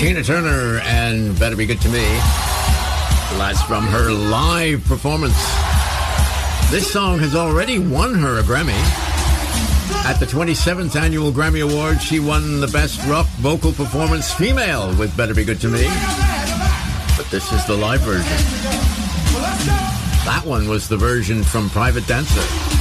Tina Turner and Better Be Good to Me. That's from her live performance. This song has already won her a Grammy. At the 27th Annual Grammy Awards, she won the Best Rock Vocal Performance Female with Better Be Good to Me. But this is the live version. That one was the version from Private Dancer.